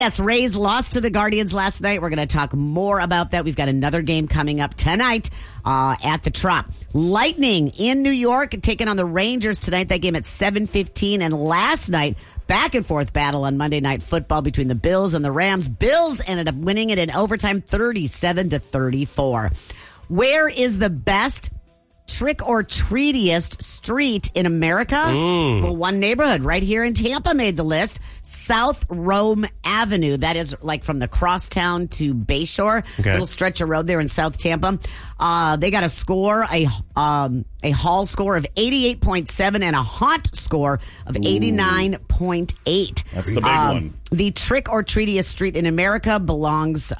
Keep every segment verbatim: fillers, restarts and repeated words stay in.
Yes, Rays lost to the Guardians last night. We're going to talk more about that. We've got another game coming up tonight uh, at the Trop. Lightning in New York taking on the Rangers tonight. That game at seven fifteen. And last night, back and forth battle on Monday Night Football between the Bills and the Rams. Bills ended up winning it in overtime, thirty-seven to thirty-four. Where is the best trick or treatiest street in America? Mm. Well, one neighborhood right here in Tampa made the list. South Rome Avenue. That is like from the crosstown to Bayshore. Okay. Little stretch of road there in South Tampa. Uh, they got a score, a um, a hall score of eighty-eight point seven and a haunt score of eighty-nine point eight. That's the big um, one. The trick or treatiest street in America belongs,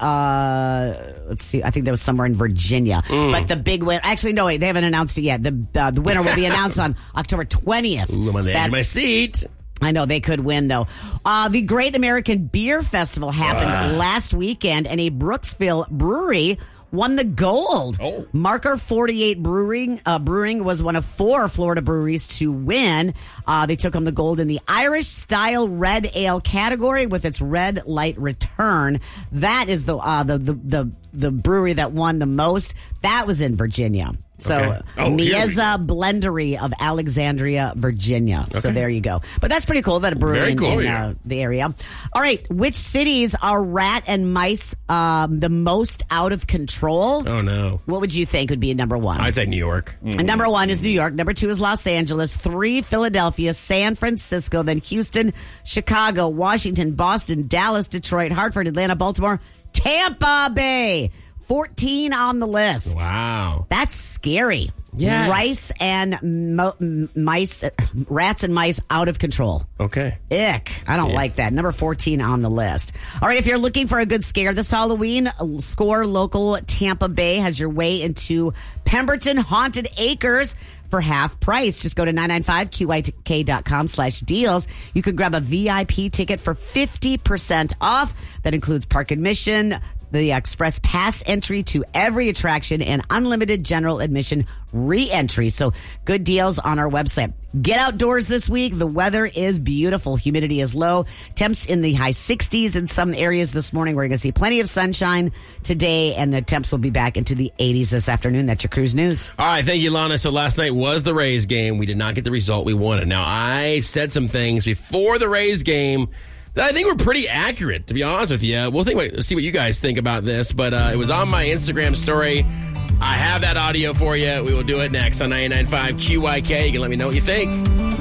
uh, let's see, I think that was somewhere in Virginia. Mm. But the big win, actually, no, wait, they haven't announced it yet. The uh, the winner will be announced on October twentieth. Ooh, I'm on the edge That's- of my seat. I know they could win, though. Uh, the Great American Beer Festival happened Ah. last weekend, and a Brooksville brewery won the gold. Oh. Marker forty-eight Brewing uh, Brewing was one of four Florida breweries to win. Uh, they took home the gold in the Irish Style Red Ale category with its Red Light Return. That is the uh, the, the the the brewery that won the most. That was in Virginia. So, Okay. Oh, here we Mieza Blendery of Alexandria, Virginia. So Okay. there you go. But that's pretty cool that a brewery Very in, cool, in, yeah. uh, the area. All right. Which cities are rat and mice um, the most out of control? Oh, no. What would you think would be number one? I'd say New York. And number one is New York. Number two is Los Angeles. Three, Philadelphia, San Francisco, then Houston, Chicago, Washington, Boston, Dallas, Detroit, Hartford, Atlanta, Baltimore, Tampa Bay. fourteen on the list. Wow. That's scary. Yeah. Rice and mo- m- mice, uh, rats and mice out of control. Okay. Ick. I don't Yeah. like that. Number fourteen on the list. All right, if you're looking for a good scare this Halloween, uh, Score Local Tampa Bay has your way into Pemberton Haunted Acres for half price. Just go to nine ninety-five Q Y K dot com slash deals. You can grab a V I P ticket for fifty percent off. That includes park admission, the express pass entry to every attraction, and unlimited general admission re-entry. So good deals on our website. Get outdoors this week. The weather is beautiful. Humidity is low. Temps in the high sixties in some areas this morning. We're going to see plenty of sunshine today, and the temps will be back into the eighties this afternoon. That's your cruise news. All right, thank you, Lana. So last night was the Rays game. We did not get the result we wanted. Now, I said some things before the Rays game that I think were pretty accurate, to be honest with you. We'll think, let's see what you guys think about this. But uh, it was on my Instagram story. I have that audio for you. We will do it next on ninety-nine point five Q Y K. You can let me know what you think.